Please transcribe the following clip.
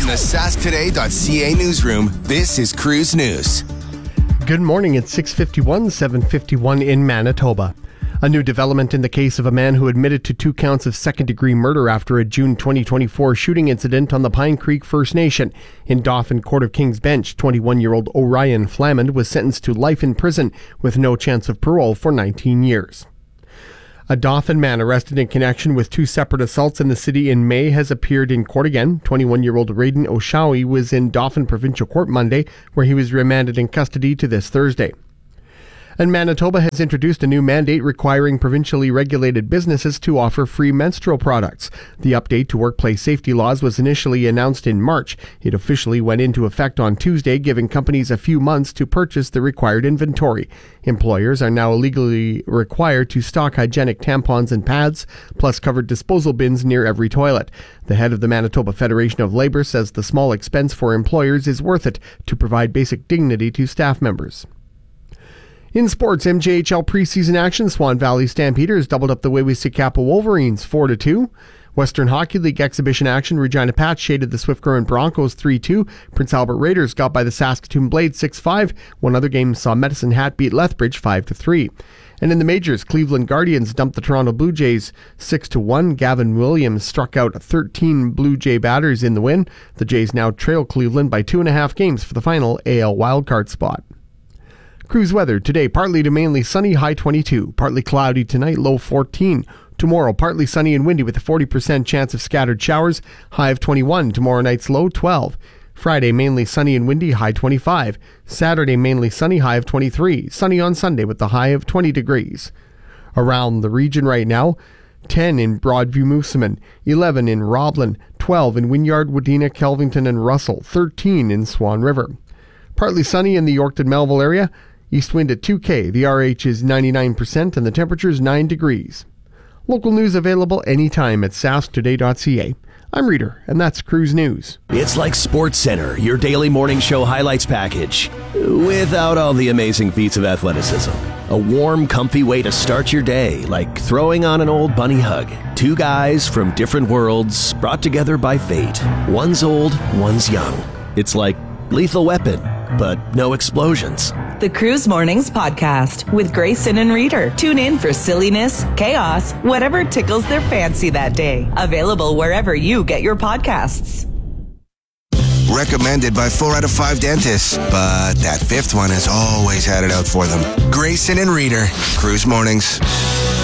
From the sasktoday.ca newsroom, this is Cruise News. Good morning. It's 6:51, 7:51 in Manitoba. A new development in the case of a man who admitted to 2 counts of second-degree murder after a June 2024 shooting incident on the Pine Creek First Nation. In Dauphin Court of King's Bench, 21-year-old Orion Flamand was sentenced to life in prison with no chance of parole for 19 years. A Dauphin man arrested in connection with 2 separate assaults in the city in May has appeared in court again. 21-year-old Raiden Oshawi was in Dauphin Provincial Court Monday, where he was remanded in custody to this Thursday. And Manitoba has introduced a new mandate requiring provincially regulated businesses to offer free menstrual products. The update to workplace safety laws was initially announced in March. It officially went into effect on Tuesday, giving companies a few months to purchase the required inventory. Employers are now legally required to stock hygienic tampons and pads, plus covered disposal bins near every toilet. The head of the Manitoba Federation of Labour says the small expense for employers is worth it to provide basic dignity to staff members. In sports, MJHL preseason action, Swan Valley Stampeders doubled up the Wew'isuwaka'pa Wolverines 4-2. Western Hockey League exhibition action, Regina Pats shaded the Swift Current Broncos 3-2. Prince Albert Raiders got by the Saskatoon Blades 6-5. One other game saw Medicine Hat beat Lethbridge 5-3. And in the majors, Cleveland Guardians dumped the Toronto Blue Jays 6-1. Gavin Williams struck out 13 Blue Jay batters in the win. The Jays now trail Cleveland by 2.5 games for the final AL wildcard spot. Cruise weather today, partly to mainly sunny, high 22. Partly cloudy tonight, low 14. Tomorrow, partly sunny and windy with a 40% chance of scattered showers, high of 21. Tomorrow night's low 12. Friday, mainly sunny and windy, high 25. Saturday, mainly sunny, high of 23. Sunny on Sunday with the high of 20 degrees. Around the region right now, 10 in Broadview-Moosomin, 11 in Roblin, 12 in Wynyard, Wadena, Kelvington, and Russell, 13 in Swan River. Partly sunny in the Yorkton-Melville area. East wind at 2K. The RH is 99% and the temperature is 9 degrees. Local news available anytime at sasktoday.ca. I'm Reader, and that's Cruise News. It's like Sports Center, your daily morning show highlights package, without all the amazing feats of athleticism. A warm, comfy way to start your day, like throwing on an old bunny hug. 2 guys from different worlds, brought together by fate. One's old, one's young. It's like Lethal Weapon, but no explosions. The Cruise Mornings Podcast with Grayson and Reader. Tune in for silliness, chaos, whatever tickles their fancy that day. Available wherever you get your podcasts. Recommended by 4 out of 5 dentists, but that 5th one has always had it out for them. Grayson and Reader, Cruise Mornings.